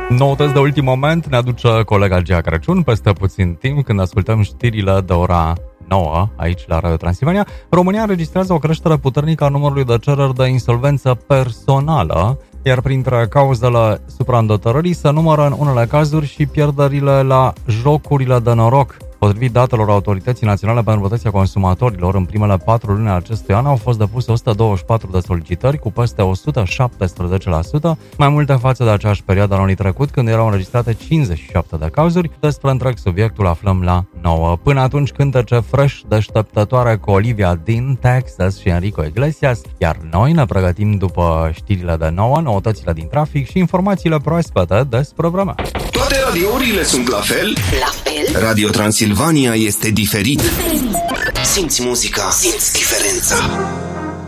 Noutăți de ultim moment ne aduce colega Gia Crăciun peste puțin timp când ascultăm știrile de ora 9 aici la Radio Transilvania. România înregistrează o creștere puternică a numărului de cereri de insolvență personală, iar printre cauzele supraîndotărării se numără în unele cazuri și pierderile la jocurile de noroc. Potrivit datelor Autorității Naționale pentru Protecția Consumatorilor, în primele 4 luni ale acestui an au fost depuse 124 de solicitări, cu peste 117%, mai multe față de aceeași perioadă anului trecut, când erau înregistrate 57 de cazuri. Despre întreg subiectul aflăm la 9. Până atunci, cântece fresh, deșteptătoare cu Olivia Dean, Texas și Enrico Iglesias, iar noi ne pregătim după știrile de 9, noutățile din trafic și informațiile proaspete despre vreme. Toate radiourile sunt la fel? La fel? Radio Transilvania este diferit. Simți muzica, simți diferența.